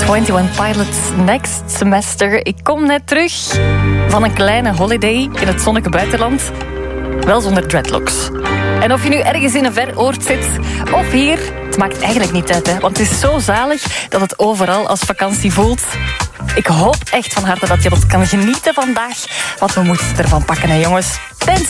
21 Pilots Next Semester. Ik kom net terug van een kleine holiday in het zonnige buitenland. Wel zonder dreadlocks. En of je nu ergens in een ver oord zit of hier, het maakt eigenlijk niet uit, hè? Want het is zo zalig dat het overal als vakantie voelt. Ik hoop echt van harte dat je dat kan genieten vandaag, want we moeten ervan pakken, hè, jongens.